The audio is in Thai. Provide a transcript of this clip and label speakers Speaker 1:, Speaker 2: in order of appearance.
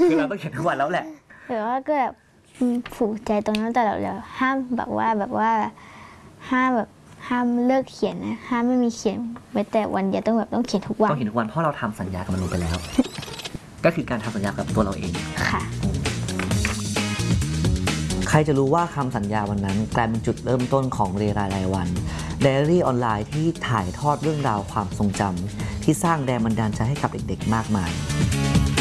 Speaker 1: คือเราต้องเขียนทุกวันแล้วแหละ
Speaker 2: แต่ว่าก็แบบผูกใจตรงนั้นแต่เราห้ามแบบว่าห้ามเลิกเขียนนะห้ามไม่มีเขียนไว้แต่วันเดียวต้องเขียนทุกวัน
Speaker 1: ต้องเขียนทุกวันเพราะเราทำสัญญากับมันลงไปแล้ว ก็คือการทำสัญญากับตัวเราเอง
Speaker 2: ค่ะ
Speaker 1: ใครจะรู้ว่าคำสัญญาวันนั้นกลายเป็นจุดเริ่มต้นของเรไรรายวันไดอารี่ออนไลน์ที่ถ่ายทอดเรื่องราวความทรงจำที่สร้างแรงบันดาลใจให้กับเด็กๆมากมาย